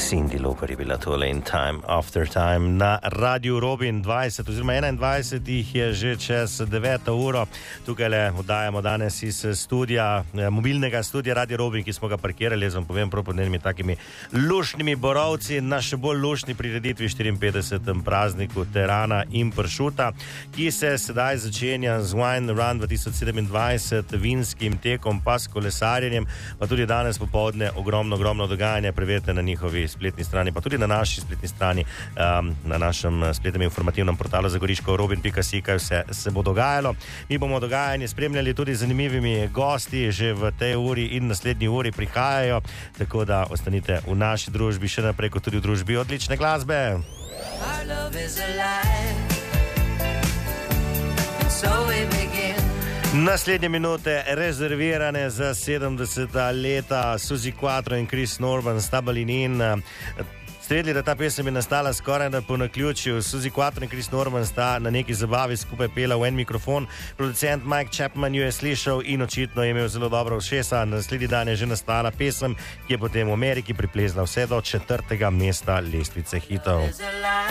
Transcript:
Cindy Lauper je bila tole in Time After Time na Radiu Robin 20 oziroma 21 jih je že čez 9 uro. Tukaj le oddajamo danes iz studia, mobilnega studia Radio Robin, ki smo ga parkirali, jaz vam povem, prav pod enimi takimi lušnimi borovci na še bolj lušni prireditvi 54. prazniku terana in pršuta, ki se sedaj začenja z Wine Run 2027, vinskim tekom pa s kolesarjenjem, pa tudi danes popoldne ogromno dogajanje. Preverite na njihovi spletni strani, pa tudi na naši spletni strani, na našem spletnem informativnem portalu zagoriško-robin.si, kaj vse se bo dogajalo. Mi bomo dogajanje spremljali tudi z zanimivimi gosti, že v tej uri in naslednji uri prihajajo, tako da ostanite v naši družbi še naprej, kot tudi v družbi odlične glasbe. Our love is alive, and so we begin. Naslednje minute rezervirane za 70. leta. Suzi Quattro in Chris Norman sta balinin. Ste vedeli, da ta pesem je nastala skoraj na po naključju. Suzi Quattro in Chris Norman sta na neki zabavi skupaj pela v en mikrofon. Producent Mike Chapman jo je slišal in očitno je imel zelo dobro ušesa. Naslednji dan je že nastala pesem, ki je potem v Ameriki priplezla vse do 4. mesta lestvice hitov.